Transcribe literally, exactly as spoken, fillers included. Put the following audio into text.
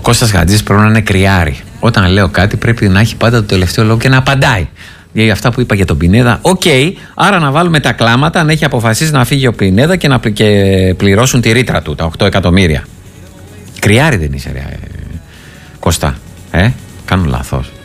Κώστας Χατζής πρέπει να είναι κρυάρι. Όταν λέω κάτι πρέπει να έχει πάντα το τελευταίο λόγο και να απαντάει. Για αυτά που είπα για τον Πινέδα, οκ, okay, άρα να βάλουμε τα κλάματα αν έχει αποφασίσει να φύγει ο Πινέδα και να πληρώσουν τη ρήτρα του, τα οκτώ εκατομμύρια. Κρυάρι δεν είσαι, ρε, Κώστα. Ε, κάνω λάθος.